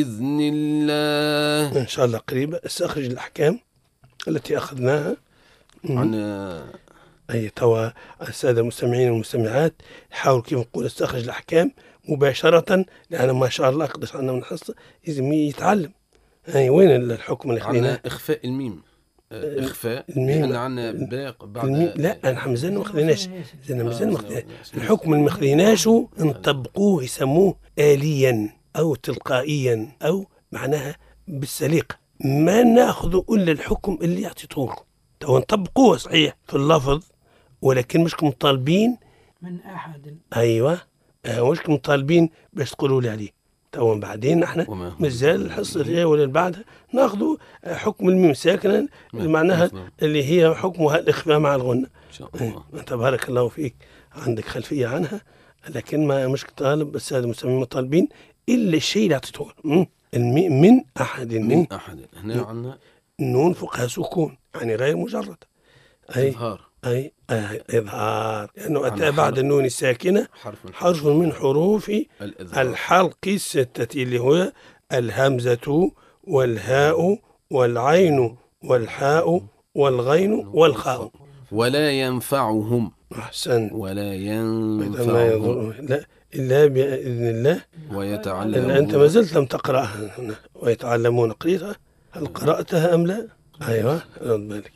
بإذن الله إن شاء الله قريبا. استخرج الأحكام التي أخذناها عن أي توا السادة المستمعين والمستمعات يحاول كيف نقول استخرج الأحكام مباشرة، لأن ما شاء الله قدس عنا من حصة لازم يتعلم. أي وين الحكم اللي خليناه؟ إخفاء الميم، إخفاء الميم لأن عنا باق بعد لا أنا مازلنا ما خذيناش، الحكم اللي ما خذيناش نطبقوه يسموه آليا أو تلقائيا أو معناها بالسليقة، ما ناخذ إلا الحكم اللي يعطيته تو نطبقوه صحيح في اللفظ، ولكن مش مطالبين من أحد. أيوة مش مطالبين باش تقولوا لي عليه. تو بعدين احنا مازال الحصة الجاية ولا اللي بعدها ناخذوا حكم الميم ساكنة معناها اللي هي حكمها الإخفاء مع الغنة. إن شاء الله. أنت بارك الله فيك عندك خلفية عنها، لكن ما مش طالب بس هذا المسلمين مطالبين إلا الشيء اللي أعطيته الميم من أحد. من أحد هنا عندنا النون فوقها سكون يعني غير مجرد إظهار. أي إظهار لأنه أتى بعد النون الساكنة حرف من حروف الحلق الستة اللي هو الهمزة والهاء والعين والحاء والغين والخاء. ولا ينفعهم. أحسن. ولا ينفعهم لا إلا بإذن الله ويتعلمون. أنت ما زلت لم تقرأها هنا. ويتعلمون قريتها، هل قرأتها أم لا؟ أيوة رد بالك.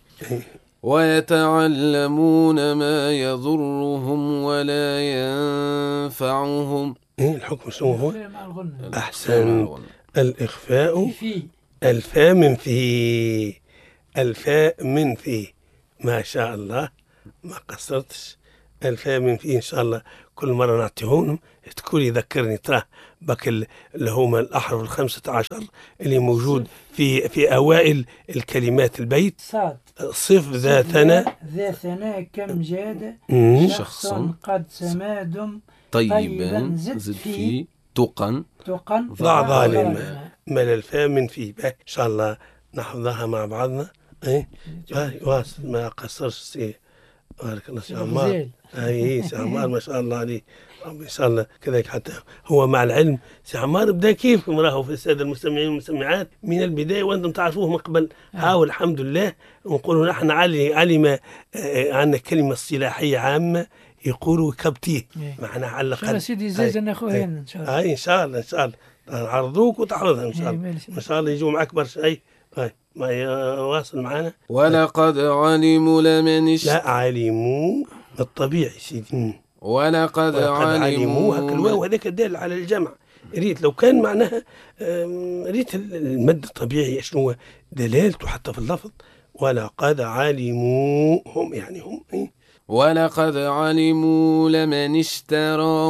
ويتعلمون ما يضرهم ولا ينفعهم. الحكم شنو هو؟ أحسن. الإخفاء الفاء من فيه، الفاء من فيه. ما شاء الله ما قصرتش. الفاء من فيه إن شاء الله كل مرة نعطيهونهم تكون يذكرني تراه بك اللي هما الأحرف 15 اللي موجود في أوائل الكلمات البيت. صف ذا ثناء كم جاد شخص قد سمادم طيبا زد فيه تقا ضع ظالما مل الفاء من فيه. إن شاء الله نحفظها مع بعضنا. واصل ما قصرش بارك الله سي عمار. سي عمار ما شاء الله عليه إن شاء الله كذلك. حتى هو مع العلم سي عمار بدا كيفكم راهو في السادة المستمعين والمستمعات من البداية وأنتم تعرفوه من قبل. حاول الحمد لله نقولوا نحن علم عندنا كلمة اصطلاحية عامة يقولوا كبتيه معناها على الأقل. شو سيدي زيزن أخويا إن شاء الله. إن شاء الله إن شاء الله نعرضوك وتحفظها إن شاء الله. إن شاء الله يجوا معك برشا. ما يواصل معنا. ولقد علموا لمن لا علموا الطبيعي سيدي. ولقد علموا هكا الواو هذاك الدال على الجمع. ريت لو كان معناها ريت المد الطبيعي شنو هو دلالته حتى في اللفظ. ولقد علموا هم يعني هم ولقد علموا لمن اشتراه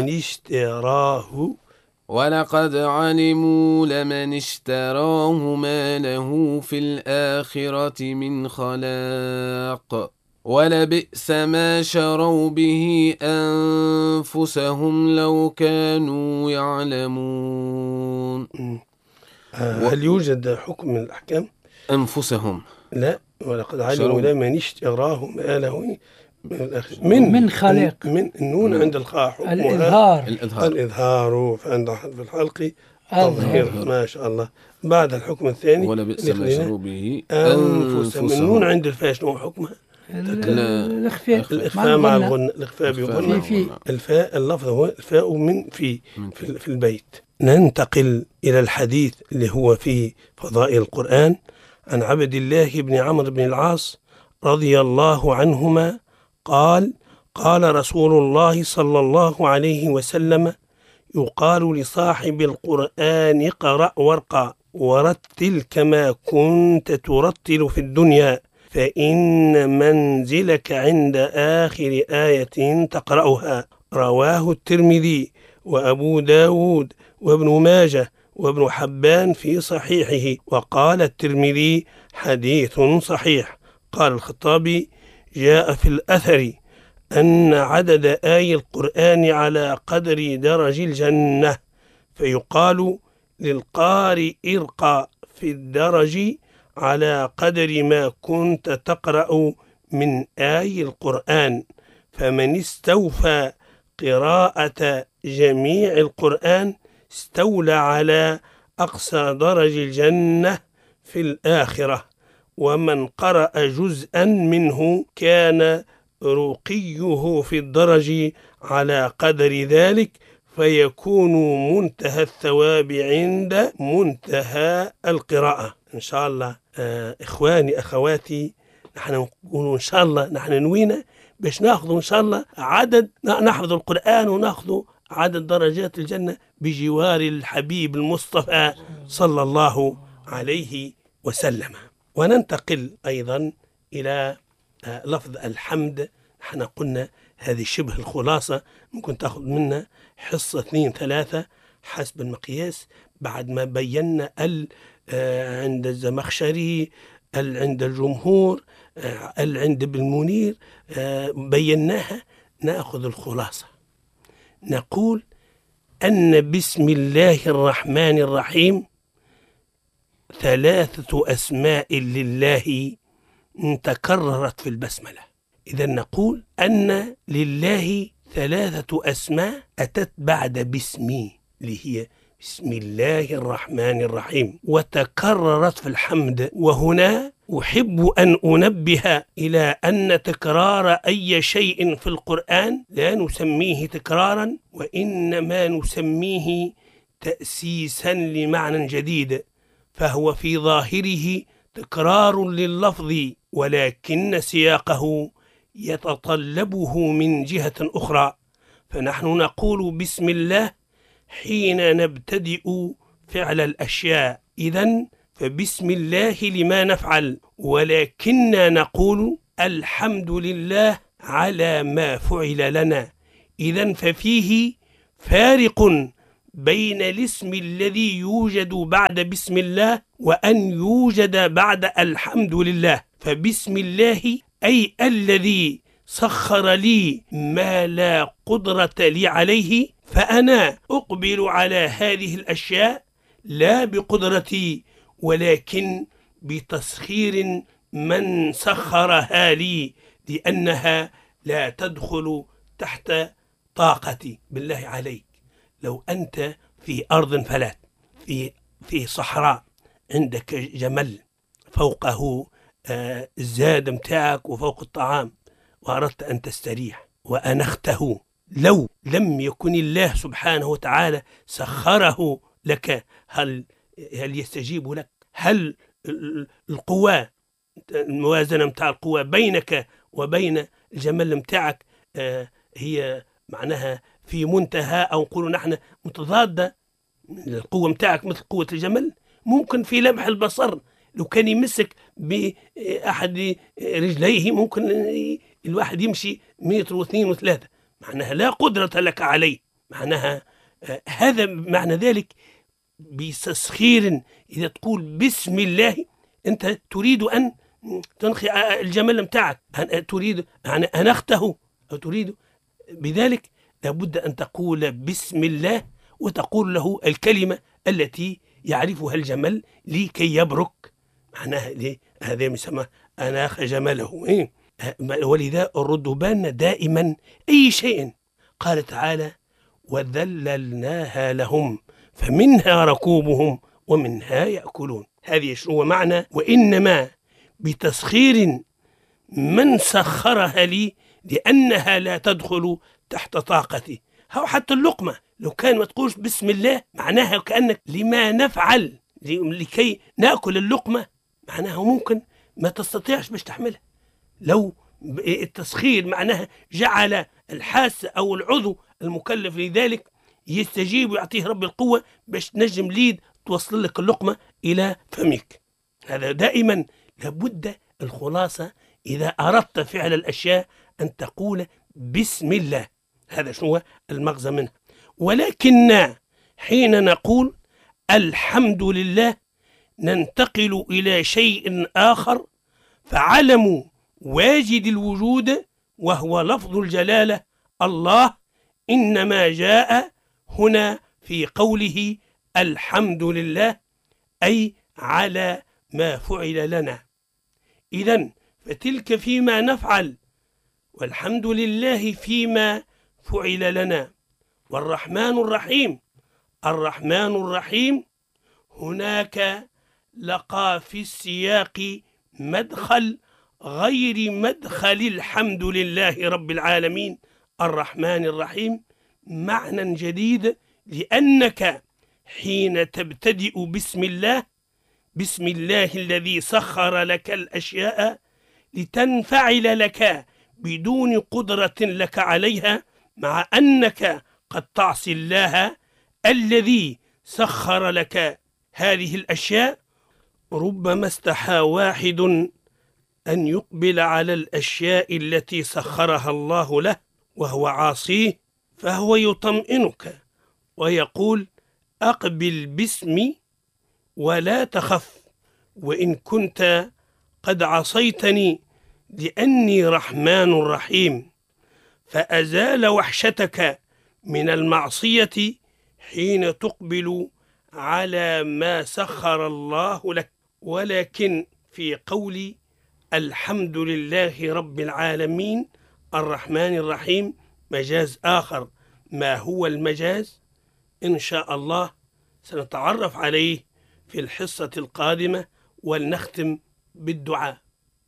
ولقد علموا لمن اشتراه ما له في الآخرة من خلاق ولبئس ما شروا به أنفسهم لو كانوا يعلمون. هل يوجد حكم من الأحكام؟ أنفسهم لا. ولقد علموا لمن اشتراه ما له من خلاق. من النون عند الخاء الإظهار فعند حذف الحلق الظهير. ما شاء الله. بعد الحكم الثاني ولبئس ما شروا به أنفسهم. النون عند الفاء شنو حكمها؟ الإخفاء مع الغنة. الإخفاء بغنة. الفاء اللفظ هو الفاء من في البيت. ننتقل إلى الحديث اللي هو في فضائل القرآن عن عبد الله بن عمرو بن العاص رضي الله عنهما قال قال رسول الله صلى الله عليه وسلم يقال لصاحب القرآن اقرأ وارقى ورتل كما كنت ترتل في الدنيا فإن منزلك عند آخر آية تقرأها. رواه الترمذي وأبو داود وابن ماجه وابن حبان في صحيحه. وقال الترمذي حديث صحيح. قال الخطابي جاء في الأثر أن عدد آي القرآن على قدر درج الجنة فيقال للقارئ ارقى في الدرج على قدر ما كنت تقرأ من آي القرآن. فمن استوفى قراءة جميع القرآن استولى على أقصى درج الجنة في الآخرة، ومن قرأ جزءا منه كان رقيه في الدرج على قدر ذلك، فيكون منتهى الثواب عند منتهى القراءة. إن شاء الله إخواني أخواتي، نحن نقول إن شاء الله نحن نوينا باش ناخذ إن شاء الله عدد، نحفظ القرآن وناخذ عدد درجات الجنة بجوار الحبيب المصطفى صلى الله عليه وسلم. وننتقل أيضا إلى لفظ الحمد. نحن قلنا هذه شبه الخلاصة، ممكن تأخذ منا حصة 2-3 حسب المقياس، بعد ما بينا عند الزمخشري، عند الجمهور، عند ابن المنير، بيناها. نأخذ الخلاصة، نقول أن بسم الله الرحمن الرحيم 3 أسماء لله تكررت في البسملة. إذا نقول أن لله 3 أسماء أتت بعد باسمي، اللي هي بسم الله الرحمن الرحيم، وتكررت في الحمد. وهنا أحب أن أنبه إلى أن تكرار أي شيء في القرآن لا نسميه تكرارا، وإنما نسميه تأسيسا لمعنى جديد، فهو في ظاهره تكرار لللفظ، ولكن سياقه يتطلبه من جهة أخرى. فنحن نقول بسم الله حين نبتدئ فعل الأشياء، إذن فبسم الله لما نفعل، ولكننا نقول الحمد لله على ما فعل لنا. إذن ففيه فارق بين الاسم الذي يوجد بعد بسم الله وأن يوجد بعد الحمد لله. فبسم الله أي الذي سخر لي ما لا قدرة لي عليه، فأنا أقبل على هذه الأشياء لا بقدرتي، ولكن بتسخير من سخرها لي، لأنها لا تدخل تحت طاقتي. بالله عليك، لو أنت في أرض فلات، في صحراء، عندك جمل فوقه الزاد متاعك وفوق الطعام، وأردت أن تستريح وأنخته، لو لم يكن الله سبحانه وتعالى سخره لك، هل يستجيب لك؟ هل القوة، الموازنة متاع القوة بينك وبين الجمل متاعك هي معناها في منتهى، أو نقول نحن متضادة؟ القوة متاعك مثل قوة الجمل، ممكن في لمح البصر لو كان يمسك بأحد رجليه ممكن الواحد يمشي 1 و2 و3، معناها لا قدرة لك عليه. معناها هذا معنى ذلك بتسخير. إذا تقول بسم الله أنت تريد أن تنخي الجمل متاعك، تريد يعني أنخته، أو تريد بذلك لابد أن تقول بسم الله، وتقول له الكلمة التي يعرفها الجمل لكي يبرك. معناها ليه؟ هذا يسمى أناخ جمله. ولذا الردبان دائما أي شيء قال تعالى وذللناها لهم فمنها ركوبهم ومنها يأكلون. هذه شنو معنى؟ وإنما بتسخير من سخرها لي، لأنها لا تدخل تحت طاقتي. أو حتى اللقمة لو كان ما تقولش بسم الله، معناها كأنك لما نفعل لكي نأكل اللقمة، معناها ممكن ما تستطيعش باش تحملها. لو التسخير معناها جعل الحاسة أو العضو المكلف لذلك يستجيب ويعطيه رب القوة باش تنجم ليد توصل لك اللقمة إلى فمك. هذا دائما لابد الخلاصة إذا أردت فعل الأشياء أن تقول بسم الله. هذا شنو المغزى منه. ولكن حين نقول الحمد لله ننتقل إلى شيء آخر، فعلم واجد الوجود وهو لفظ الجلالة الله إنما جاء هنا في قوله الحمد لله، أي على ما فعل لنا. إذن فتلك فيما نفعل، والحمد لله فيما فعل لنا. والرحمن الرحيم، الرحمن الرحيم هناك لقى في السياق مدخل غير مدخل الحمد لله رب العالمين الرحمن الرحيم معنى جديد، لأنك حين تبتدئ بسم الله، بسم الله الذي سخر لك الأشياء لتنفعل لك بدون قدرة لك عليها، مع أنك قد تعصي الله الذي سخر لك هذه الأشياء. ربما استحى واحد أن يقبل على الأشياء التي سخرها الله له وهو عاصيه، فهو يطمئنك ويقول أقبل باسمي ولا تخف، وإن كنت قد عصيتني لأني رحمن رحيم، فأزال وحشتك من المعصية حين تقبل على ما سخر الله لك. ولكن في قول الحمد لله رب العالمين الرحمن الرحيم مجاز آخر. ما هو المجاز؟ إن شاء الله سنتعرف عليه في الحصة القادمة، ولنختم بالدعاء.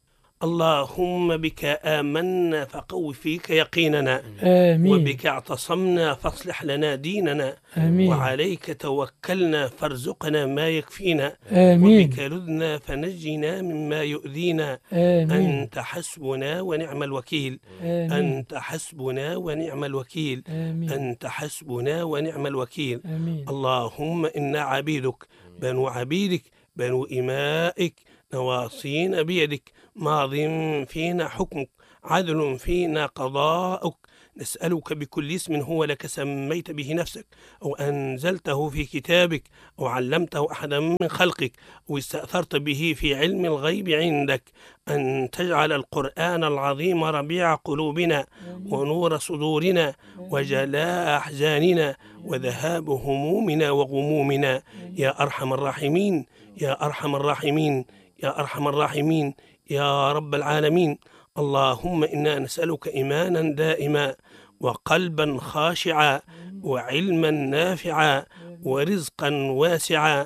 اللهم بك آمنا فقو فيك يقيننا، آمين. وبك اعتصمنا فاصلح لنا ديننا، آمين. وعليك توكلنا فارزقنا ما يكفينا، آمين. وبك لذنا فنجنا مما يؤذينا، آمين. أنت حسبنا ونعم الوكيل، آمين. أنت حسبنا ونعم الوكيل، آمين. أنت حسبنا ونعم الوكيل. آمين. اللهم إنا عبيدك بنو عبيدك بنو إمائك، نواصينا بيدك، ماض فينا حكمك، عدل فينا قضاؤك. نسألك بكل اسم هو لك سميت به نفسك، أو أنزلته في كتابك، أو علمته أحدا من خلقك، أو استأثرت به في علم الغيب عندك، أن تجعل القرآن العظيم ربيع قلوبنا ونور صدورنا وجلاء أحزاننا وذهاب همومنا وغمومنا، يا أرحم الراحمين، يا أرحم الراحمين، يا أرحم الراحمين، يا رب العالمين. اللهم إنا نسألك إيمانا دائما، وقلبا خاشعا، وعلما نافعا، ورزقا واسعا،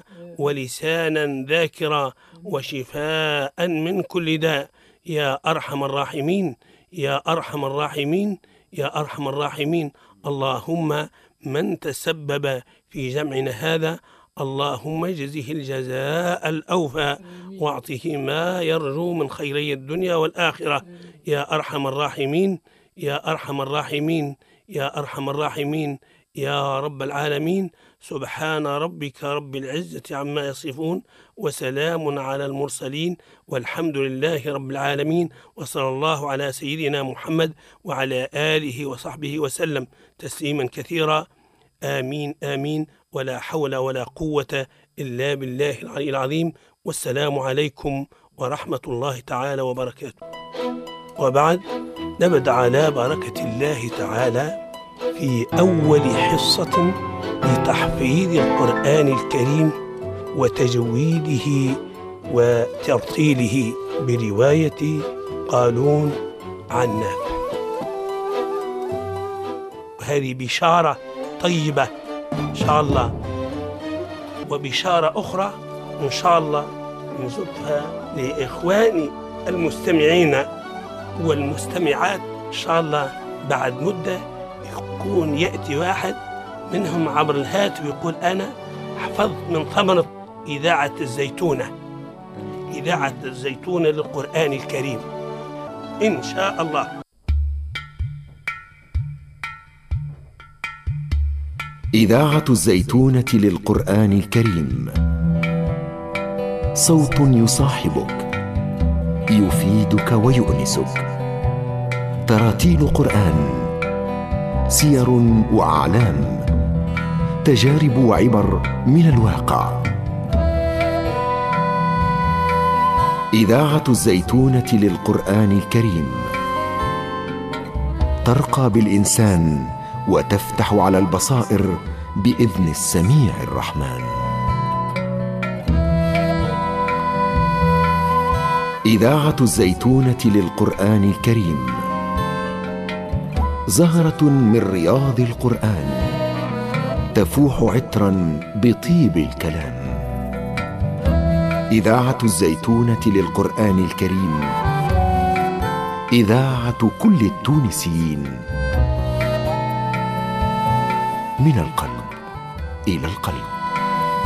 ولسانا ذاكرا، وشفاء من كل داء، يا أرحم الراحمين، يا أرحم الراحمين، يا أرحم الراحمين. اللهم من تسبب في جمعنا هذا اللهم اجزه الجزاء الأوفى، واعطه ما يرجو من خيري الدنيا والآخرة، يا أرحم الراحمين، يا أرحم الراحمين، يا أرحم الراحمين، يا رب العالمين. سبحان ربك رب العزة عما يصفون، وسلام على المرسلين، والحمد لله رب العالمين، وصلى الله على سيدنا محمد وعلى آله وصحبه وسلم تسليما كثيرا. آمين آمين، ولا حول ولا قوة إلا بالله العلي العظيم. والسلام عليكم ورحمة الله تعالى وبركاته. وبعد، نبدأ على بركة الله تعالى في أول حصة لتحفيظ القرآن الكريم وتجويده وترتيله برواية قالون عن نافع. وهذه بشارة طيبة إن شاء الله، وبشارة أخرى إن شاء الله نزفها لإخواني المستمعين والمستمعات إن شاء الله. بعد مدة يكون يأتي واحد منهم عبر الهاتف ويقول أنا حفظت من ثمرة إذاعة الزيتونة، إذاعة الزيتونة للقرآن الكريم إن شاء الله. إذاعة الزيتونة للقرآن الكريم، صوت يصاحبك، يفيدك ويؤنسك، تراتيل قرآن، سير وأعلام، تجارب وعبر من الواقع. إذاعة الزيتونة للقرآن الكريم ترقى بالإنسان وتفتح على البصائر بإذن السميع الرحمن. إذاعة الزيتونة للقرآن الكريم، زهرة من رياض القرآن، تفوح عطرا بطيب الكلام. إذاعة الزيتونة للقرآن الكريم، إذاعة كل التونسيين، من القلب إلى القلب.